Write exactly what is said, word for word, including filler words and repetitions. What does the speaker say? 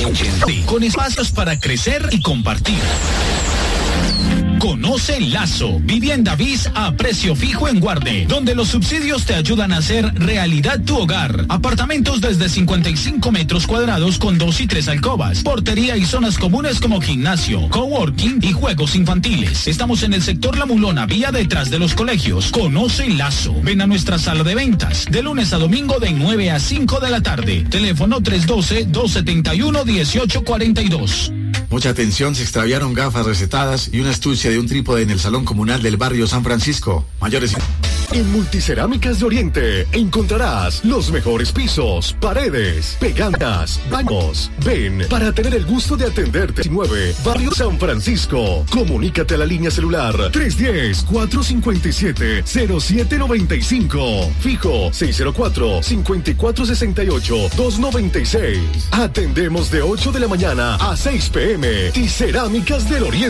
ochenta, con espacios para crecer y compartir. Conoce Lazo, vivienda bis a precio fijo en Guarde, donde los subsidios te ayudan a hacer realidad tu hogar. Apartamentos desde cincuenta y cinco metros cuadrados con dos y tres alcobas, portería y zonas comunes como gimnasio, coworking y juegos infantiles. Estamos en el sector La Mulona, vía detrás de los colegios. Conoce Lazo. Ven a nuestra sala de ventas, de lunes a domingo de nueve a cinco de la tarde. Teléfono tres uno dos, dos siete uno, uno ocho cuatro dos. Mucha atención, se extraviaron gafas recetadas y una astucia de un trípode en el salón comunal del barrio San Francisco. Mayores. En Multicerámicas de Oriente encontrarás los mejores pisos, paredes, pegandas, baños. Ven para tener el gusto de atenderte. diecinueve, Barrio San Francisco. Comunícate a la línea celular tres uno cero, cuatro cinco siete, cero siete nueve cinco. Fijo seis cero cuatro, cinco cuatro seis ocho, dos nueve seis. Atendemos de ocho de la mañana a seis p m. Multicerámicas del Oriente.